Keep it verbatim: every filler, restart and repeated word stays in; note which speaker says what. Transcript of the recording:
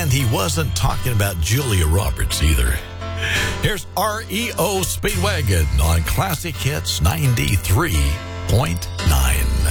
Speaker 1: And he wasn't talking about Julia Roberts either. Here's R E O Speedwagon on Classic Hits ninety-three point nine.